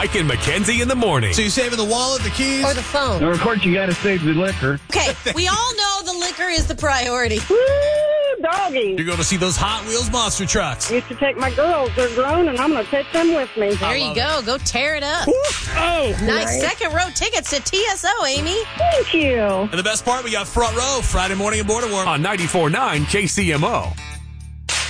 Mike and Mackenzie in the morning. So you saving the wallet, the keys? Or the phone. Of course, you got to save the liquor. Okay, we all know the liquor is the priority. Woo, doggy. You're going to see those Hot Wheels monster trucks. Used to take my girls. They're grown, and I'm going to take them with me. There you go. Go tear it up. Oh, Nice second row tickets to TSO, Amy. Thank you. And the best part, we got front row Friday morning in Border War. On 94.9 KCMO.